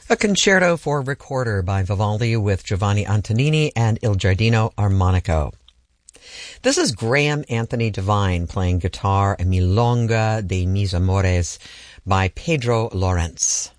A concerto for recorder by Vivaldi with Giovanni Antonini and Il Giardino Armonico. This is Graham Anthony Devine playing guitar, Milonga de Mis Amores by Pedro Lorentz.